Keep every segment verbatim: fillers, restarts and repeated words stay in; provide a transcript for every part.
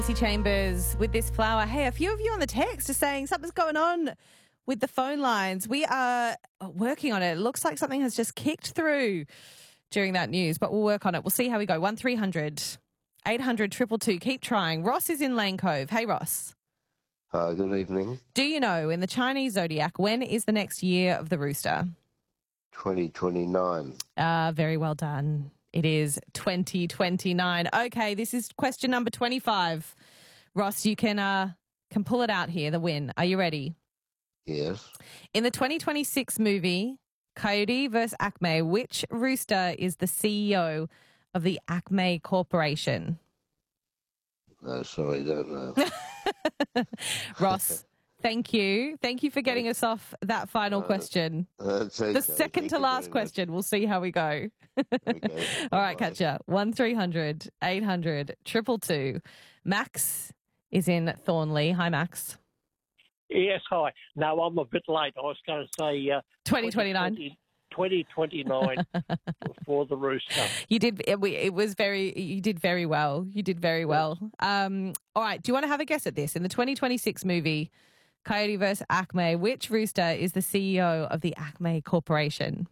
Stacey Chambers with this flower. Hey, a few of you on the text are saying something's going on with the phone lines. We are working on it. It looks like something has just kicked through during that news, but we'll work on it. We'll see how we go. one three hundred eight hundred two two two. Keep trying. Ross is in Lane Cove. Hey, Ross. Uh, good evening. Do you know, in the Chinese zodiac, when is the next year of the rooster? twenty twenty-nine. Uh, very well done. It is twenty twenty-nine. Okay, this is question number twenty-five. Ross, you can uh, can pull it out here, the win. Are you ready? Yes. In the twenty twenty-six movie, Coyote versus Acme, which rooster is the C E O of the Acme Corporation? No, sorry, don't know. Ross, thank you. Thank you for getting us off that final Uh, question. That's okay. The second Thank to you last very question. We'll see how we go. much. Okay. All right, Bye-bye. catch ya. one three hundred eight hundred two two two. Max is in Thornley. Hi, Max. Yes, hi. No, I'm a bit late. I was going to say uh, twenty twenty-nine. twenty twenty-nine for the rooster. You did. It, we- it was very. You did very well. You did very well. Um. All right. Do you want to have a guess at this? In the twenty twenty-six movie, Coyote versus Acme, which rooster is the C E O of the Acme Corporation?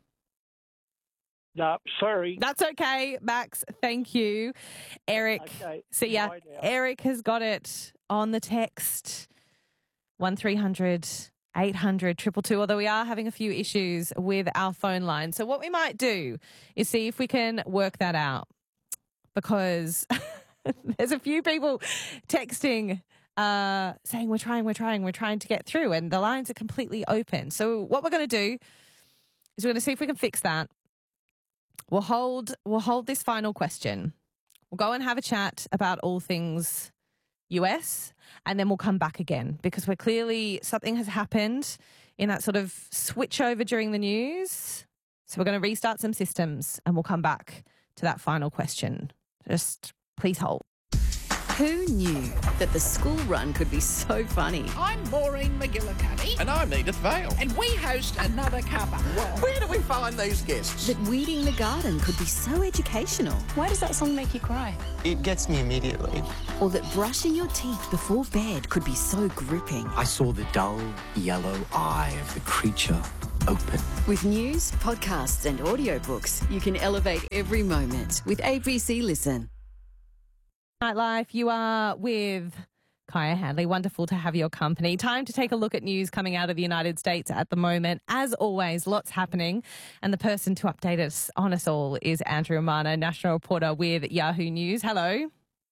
No, sorry. That's okay, Max. Thank you, Eric. Okay, See ya. bye now. Eric has got it on the text. One three hundred eight hundred two two two. Although we are having a few issues with our phone line, so what we might do is see if we can work that out, because there's a few people texting uh, saying we're trying, we're trying, we're trying to get through, and the lines are completely open. So what we're going to do is we're going to see if we can fix that. We'll hold we'll hold this final question. We'll go and have a chat about all things U S, and then we'll come back again, because we're clearly something has happened in that sort of switch over during the news. So we're going to restart some systems and we'll come back to that final question. Just please hold. Who knew that the school run could be so funny? I'm Maureen McGillicuddy. And I'm Edith Vale. And we host Another Cuppa. Where do we find these guests? That weeding the garden could be so educational? Why does that song make you cry? It gets me immediately. Or that brushing your teeth before bed could be so gripping? I saw the dull yellow eye of the creature open. With news, podcasts and audiobooks, you can elevate every moment with A B C Listen. Nightlife, you are with Kaya Handley. Wonderful to have your company. Time to take a look at news coming out of the United States at the moment. As always, lots happening. And the person to update us on us all is Andrew Romano, national reporter with Yahoo News. Hello.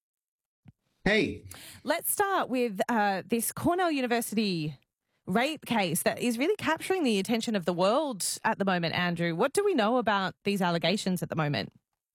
Hey. Let's start with uh, this Cornell University rape case that is really capturing the attention of the world at the moment, Andrew. What do we know about these allegations at the moment?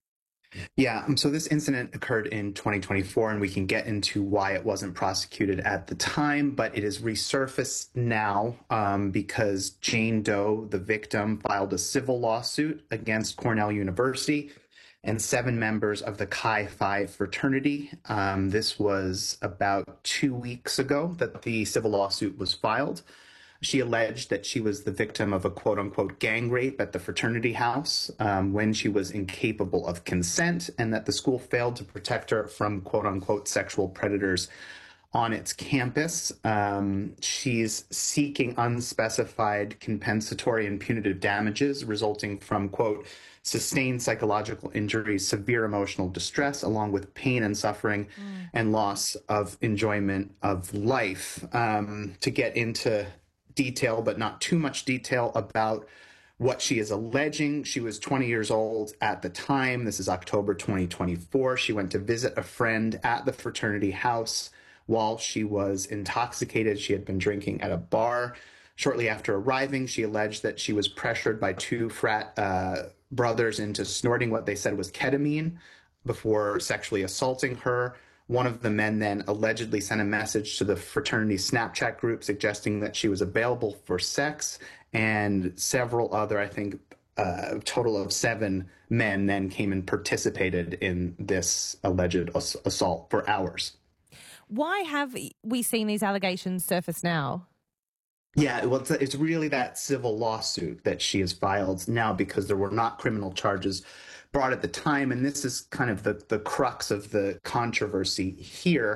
Yeah, um, so this incident occurred in twenty twenty-four, and we can get into why it wasn't prosecuted at the time, but it is resurfaced now um, because Jane Doe, the victim, filed a civil lawsuit against Cornell University and seven members of the Chi Phi fraternity. Um, this was about two weeks ago that the civil lawsuit was filed. She alleged that she was the victim of a quote-unquote gang rape at the fraternity house um, when she was incapable of consent, and that the school failed to protect her from quote-unquote sexual predators on its campus. Um, she's seeking unspecified compensatory and punitive damages resulting from, quote, sustained psychological injuries, severe emotional distress, along with pain and suffering mm. and loss of enjoyment of life. Um, to get into detail, but not too much detail about what she is alleging. She was twenty years old at the time. This is October twenty twenty-four. She went to visit a friend at the fraternity house while she was intoxicated. She had been drinking at a bar. Shortly after arriving, she alleged that she was pressured by two frat uh, brothers into snorting what they said was ketamine before sexually assaulting her. One of the men then allegedly sent a message to the fraternity Snapchat group suggesting that she was available for sex, and several other, I think, uh, a total of seven men then came and participated in this alleged ass- assault for hours. Why have we seen these allegations surface now? Yeah, well, it's, it's really that civil lawsuit that she has filed now because there were not criminal charges brought at the time, and this is kind of the, the crux of the controversy here.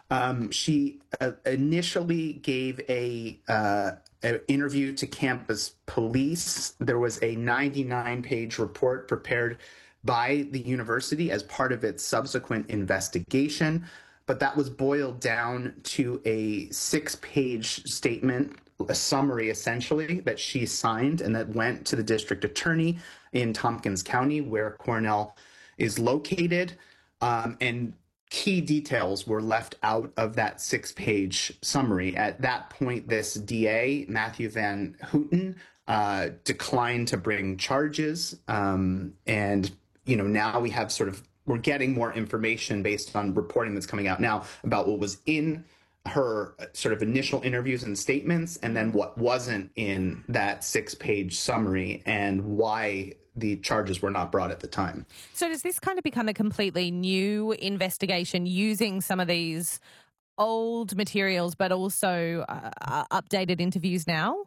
Um, she uh, initially gave a, uh, an interview to campus police. There was a ninety-nine page report prepared by the university as part of its subsequent investigation, but that was boiled down to a six page statement, a summary essentially, that she signed and that went to the district attorney in Tompkins County, where Cornell is located. Um, and key details were left out of that six page summary. At that point, this D A, Matthew Van Houten, uh, declined to bring charges. Um, and, you know, now we have sort of, we're getting more information based on reporting that's coming out now about what was in her sort of initial interviews and statements, and then what wasn't in that six page summary, and why the charges were not brought at the time. So does this kind of become a completely new investigation using some of these old materials, but also uh, updated interviews now?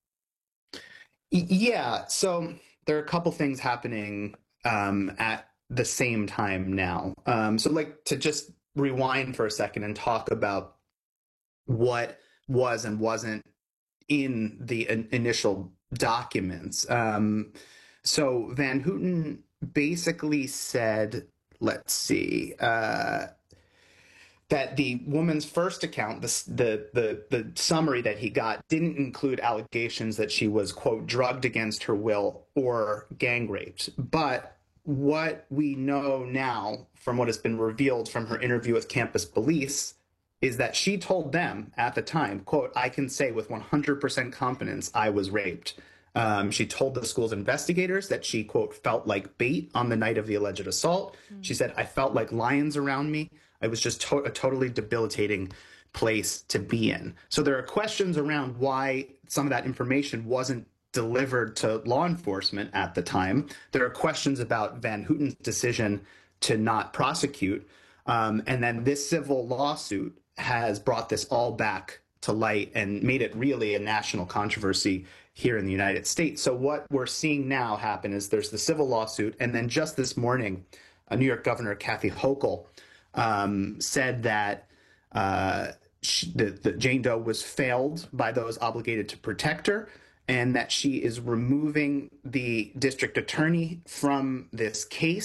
Yeah. So there are a couple things happening um, at the same time now. Um, so like to just rewind for a second and talk about what was and wasn't in the in- initial documents. Um, so Van Houten basically said, let's see, uh, that the woman's first account, the, the the the summary that he got, didn't include allegations that she was, quote, drugged against her will or gang raped. But what we know now from what has been revealed from her interview with campus police is that she told them at the time, quote, I can say with one hundred percent confidence I was raped. Um, she told the school's investigators that she, quote, felt like bait on the night of the alleged assault. Mm-hmm. She said, I felt like lions around me. I was just to- a totally debilitating place to be in. So there are questions around why some of that information wasn't delivered to law enforcement at the time. There are questions about Van Houten's decision to not prosecute. Um, and then this civil lawsuit has brought this all back to light and made it really a national controversy here in the United States. So what we're seeing now happen is there's the civil lawsuit, and then just this morning, uh, New York Governor Kathy Hochul um, said that uh, she, the, the Jane Doe was failed by those obligated to protect her, and that she is removing the district attorney from this case.